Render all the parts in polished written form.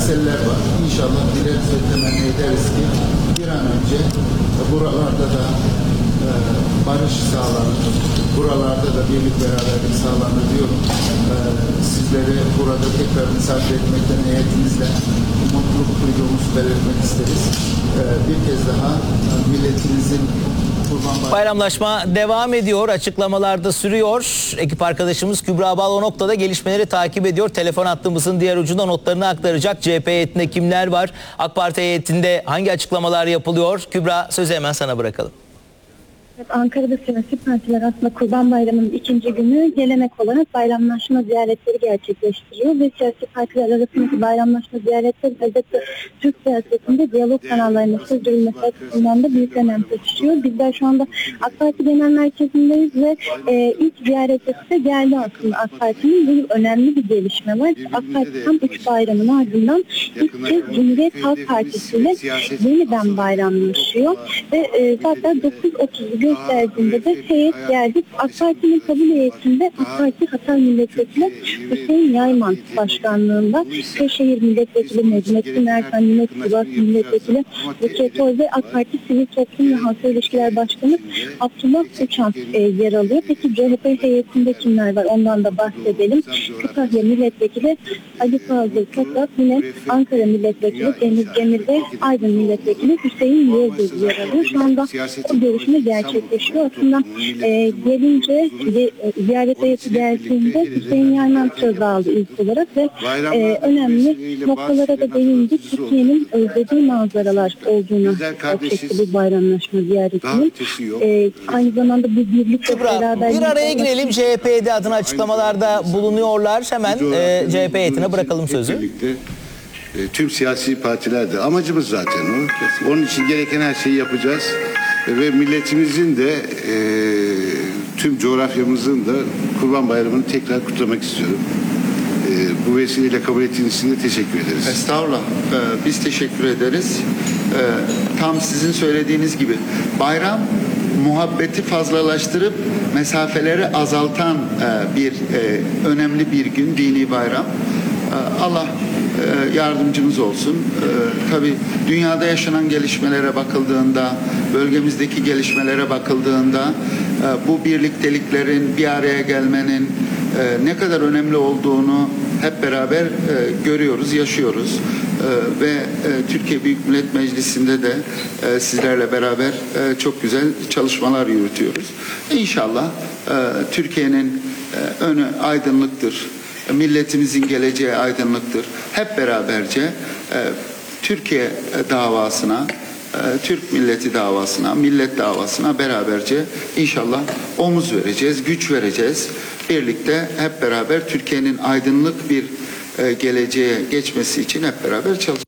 meseleler var. İnşallah dileriz ve temenni ederiz ki bir an önce buralarda da barış sağlanır, buralarda da birlik beraberlik sağlanır diyorum. Sizleri burada tekrar misafir etmekten niyetimizle mutluluk duyduğumuzu belirtmek isteriz. Bir kez daha milletimizin bayramlaşma devam ediyor. Açıklamalarda sürüyor. Ekip arkadaşımız Kübra Bal o noktada gelişmeleri takip ediyor. Telefon hattımızın diğer ucunda notlarını aktaracak. CHP heyetinde kimler var? AK Parti heyetinde hangi açıklamalar yapılıyor? Kübra, sözü hemen sana bırakalım. Evet, Ankara'da siyasi partiler aslında Kurban Bayramı'nın ikinci günü gelenek olarak bayramlaşma ziyaretleri gerçekleştiriyor ve siyasi partiler arasındaki bayramlaşma ziyaretleri elbette Türk siyasetinde diyalog kanallarının sürdürülmesi açısından da büyük önem taşıyor. Bizler şu anda AK Parti Genel Merkezi'ndeyiz ve ilk ziyaretçisi de geldi aslında AK Parti'nin. Bu önemli bir gelişme var. AK Parti tam 3 bayramın ardından ilk kez Cumhuriyet Halk Partisi ile yeniden bayramlaşıyor ve zaten 9.30 gösterdiğinde de heyet geldi. AK Parti'nin kabul heyetinde AK Parti Hatay Milletvekili Hüseyin Yayman başkanlığında, Kırşehir Milletvekili Necmettin Erkan, Yine Sivas Milletvekili Buket Oy ve AK Parti Sivil Toplum ve Halkla İlişkiler Başkanı Abdullah Uçan yer alıyor. Peki CHP heyetinde kimler var? Ondan da bahsedelim. Kütahya Milletvekili Ali Fazıl Katak, yine Ankara Milletvekili Deniz Demir ve Aydın Milletvekili Hüseyin Yıldız yer alıyor. Şu anda o görüşme gerçekleşiyor. Aslında gelince ziyaret heyeti geldiğinde Hüseyin Yayman söz aldı ilk olarak ve önemli noktalara da değindi. Türkiye'nin özlediği manzaralar olduğunu açıkladı bu bayramlaşma ziyaretinin. Aynı zamanda bu birlik ve beraberlik... Bir araya girelim. CHP'de adına açıklamalarda bulunuyorlar. Hemen CHP heyetine bırakalım sözü. Tüm siyasi partilerde amacımız zaten o. Onun için gereken her şeyi yapacağız. Ve milletimizin de tüm coğrafyamızın da Kurban Bayramı'nı tekrar kutlamak istiyorum. Bu vesileyle kabul ettiğiniz için de teşekkür ederiz. Estağfurullah. Biz teşekkür ederiz. Tam sizin söylediğiniz gibi bayram muhabbeti fazlalaştırıp mesafeleri azaltan önemli bir gün, dini bayram. Allah yardımcımız olsun. Tabii dünyada yaşanan gelişmelere bakıldığında, bölgemizdeki gelişmelere bakıldığında bu birlikteliklerin bir araya gelmenin ne kadar önemli olduğunu hep beraber görüyoruz, yaşıyoruz. Ve Türkiye Büyük Millet Meclisi'nde de sizlerle beraber çok güzel çalışmalar yürütüyoruz. İnşallah Türkiye'nin önü aydınlıktır. Milletimizin geleceği aydınlıktır. Hep beraberce Türkiye davasına, Türk milleti davasına, millet davasına beraberce inşallah omuz vereceğiz, güç vereceğiz. Birlikte hep beraber Türkiye'nin aydınlık bir geleceğe geçmesi için hep beraber çalışacağız.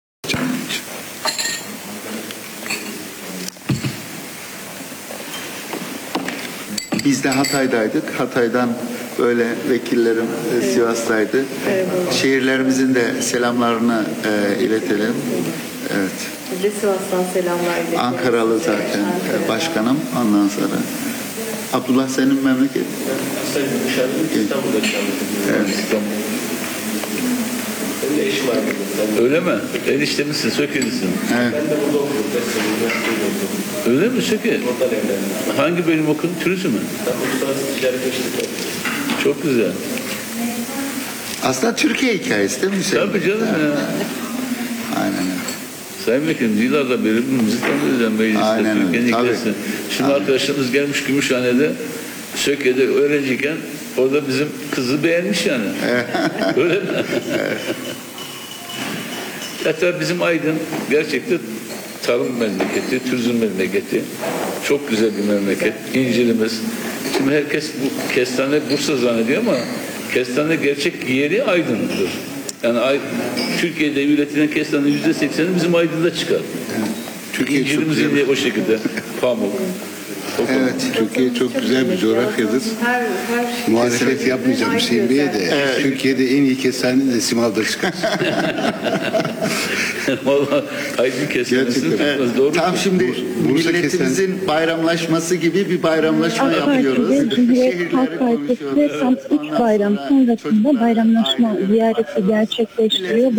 Biz de Hatay'daydık. Hatay'dan böyle vekillerim Sivas'taydı. Şehirlerimizin de selamlarını iletelim. Evet. Biz de Sivas'tan selamlar iletiyoruz. Ankaralı zaten başkanım. Ondan sonra Abdullah senin memleket. İstanbul'da Evet. Benim de eşim var. Öyle mi? Eniştemizsin, Söke'lisin. Evet. Ben de burada okudum. 5 sene üniversitede okudum. Öyle mi Söke? Oradan evlendim. Hangi bölüm okudun? Turizm mi? Ben uluslararası ticaret geçtik. Çok güzel. Aslında Türkiye hikayesi değil mi Hüseyin? Tabii canım ya. Aynen öyle. Sayın Vekilim, yıllardan beri birbirimizi tanıyoruz yani mecliste. Aynen öyle, Türkiye'nin tabii. hikayesi. Şimdi arkadaşlarımız gelmiş Gümüşhane'de, Söke'de öğrenciyken orada bizim kızı beğenmiş yani. Öyle mi? Hatta bizim Aydın gerçekten tarım memleketi, turizm memleketi. Çok güzel bir memleket. İncilimiz. Şimdi herkes bu kestane Bursa zannediyor ama kestane gerçek yeri Aydın'dır. Yani Türkiye'de üretilen kestanenin %80'i bizim Aydın'da çıkar. Türkiye çok İncilimiz güzel. yine o şekilde pamuk. Evet. Türkiye çok güzel bir coğrafyadır. Her Muhalefet yapmayacağım Hüseyin Bey'e de. Türkiye'de en iyi kestane de Simal'da çıkar. Vallahi Aydın kestanesi Gerçekten. tutmaz. Doğru. Tam şimdi Bursa milletimizin bayramlaşması gibi bir bayramlaşma AK yapıyoruz. Parti'de Cumhuriyet Halk Partisi de tam 3 bayram sonrasında bayramlaşma ziyareti gerçekleştiriyor.